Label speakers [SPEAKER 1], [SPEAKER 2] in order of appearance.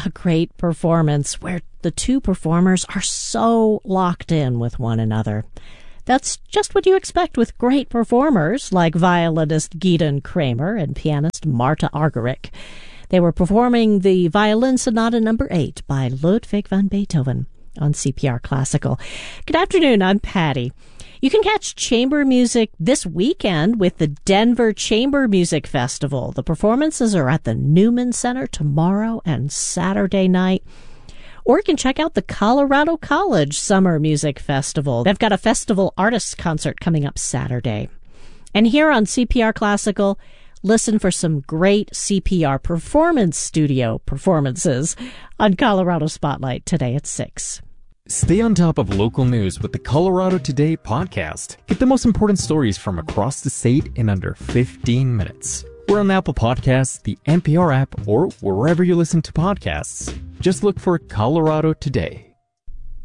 [SPEAKER 1] a great performance where the two performers are so locked in with one another. That's just what you expect with great performers like violinist Gideon Kramer and pianist Marta Argerich. They were performing the Violin Sonata No. 8 by Ludwig van Beethoven on CPR Classical. Good afternoon, I'm Patty. You can catch chamber music this weekend with the Denver Chamber Music Festival. The performances are at the Newman Center tomorrow and Saturday night. Or you can check out the Colorado College Summer Music Festival. They've got a festival artists concert coming up Saturday. And here on CPR Classical, listen for some great CPR performance studio performances on Colorado Spotlight today at 6.
[SPEAKER 2] Stay on top of local news with the Colorado Today podcast. Get the most important stories from across the state in under 15 minutes. We're on Apple Podcasts, the NPR app, or wherever you listen to podcasts. Just look for Colorado Today.